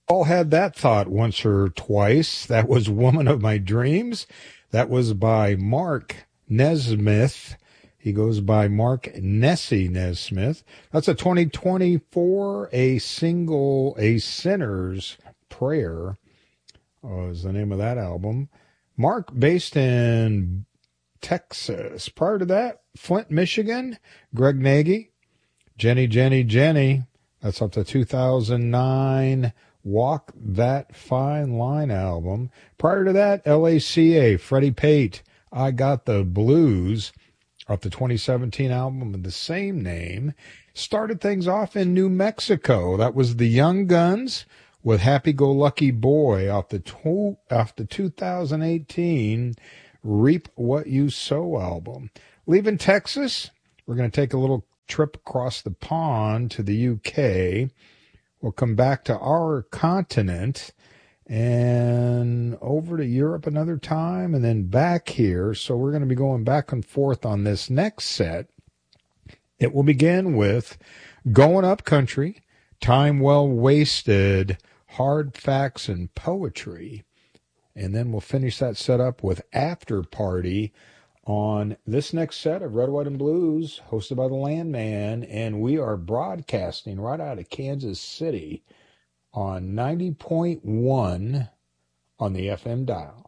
All had that thought once or twice. That was Woman of My Dreams. That was by Mark Nesmith. He goes by Mark Nessie Nesmith. That's a 2024, a Sinner's Prayer is the name of that album. Mark, based in Texas. Prior to that, Flint, Michigan, Greg Nagy, Jenny, Jenny, Jenny. That's up to 2009 Walk That Fine Line album. Prior to that, LACA, Freddie Pate, I Got the Blues, off the 2017 album of the same name. Started things off in New Mexico. That was the Young Guns with Happy Go Lucky Boy off the 2018 Reap What You Sow album. Leaving Texas, we're going to take a little trip across the pond to the UK. We'll come back to our continent and over to Europe another time and then back here. So we're going to be going back and forth on this next set. It will begin with Going Up Country, Time Well Wasted, Hard Facts and Poetry. And then we'll finish that set up with After Party on this next set of Red, White, and Blues, hosted by the Landman. And we are broadcasting right out of Kansas City on 90.1 on the FM dial.